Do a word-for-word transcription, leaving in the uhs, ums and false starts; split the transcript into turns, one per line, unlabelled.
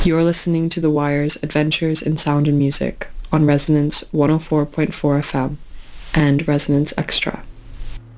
You're listening to The Wire's Adventures in Sound and Music on Resonance one oh four point four F M and Resonance Extra.